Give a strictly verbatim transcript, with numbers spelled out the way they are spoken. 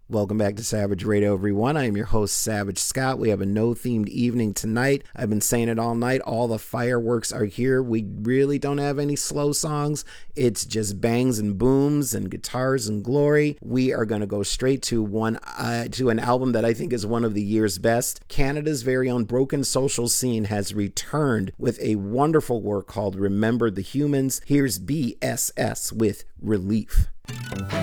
Welcome back to Savage Radio, everyone. I am your host, Savage Scott. We have a no-themed evening tonight. I've been saying it all night. All the fireworks are here. We really don't have any slow songs. It's just bangs and booms and guitars and glory. We are going to go straight to one uh, to an album that I think is one of the year's best. Canada's very own Broken Social Scene has returned with a wonderful work called Remember the Humans. Here's B S S with Relief.